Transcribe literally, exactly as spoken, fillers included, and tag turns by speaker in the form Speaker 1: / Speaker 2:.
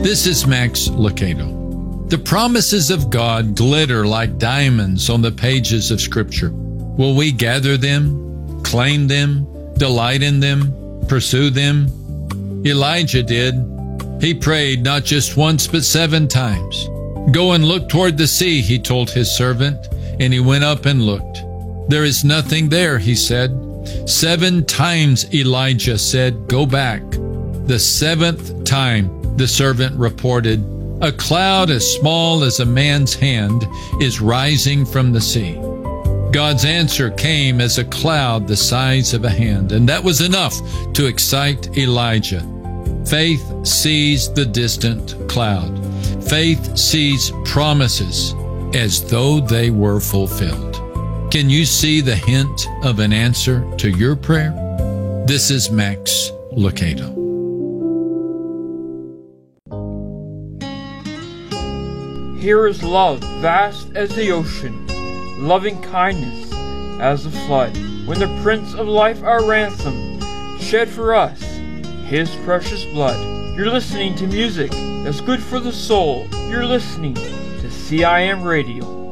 Speaker 1: This is Max Lucado. The promises of God glitter like diamonds on the pages of Scripture. Will we gather them, claim them, delight in them, pursue them? Elijah did. He prayed not just once but seven times. Go and look toward the sea, he told his servant, and he went up and looked. There is nothing there, he said. Seven times Elijah said, go back. The seventh time, the servant reported, a cloud as small as a man's hand is rising from the sea. God's answer came as a cloud the size of a hand, and that was enough to excite Elijah. Faith sees the distant cloud. Faith sees promises as though they were fulfilled. Can you see the hint of an answer to your prayer? This is Max Lucado.
Speaker 2: Here is love vast as the ocean, loving kindness as the flood. When the Prince of Life, our ransom, shed for us his precious blood. You're listening to music that's good for the soul. You're listening to C I M Radio.